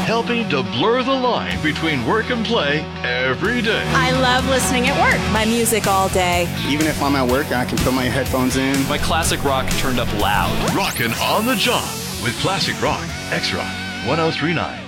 helping to blur the line between work and play every day. I love listening at work. My music all day. Even if I'm at work, I can put my headphones in. My classic rock turned up loud. Rockin' on the job with Classic Rock, X-Rock 1039.